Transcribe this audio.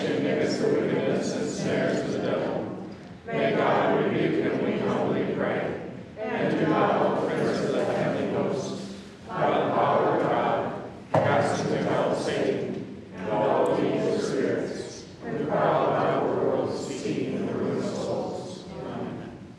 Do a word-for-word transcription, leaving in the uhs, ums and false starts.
temptation against the wickedness and snares of the devil. May God rebuke him, we humbly pray. And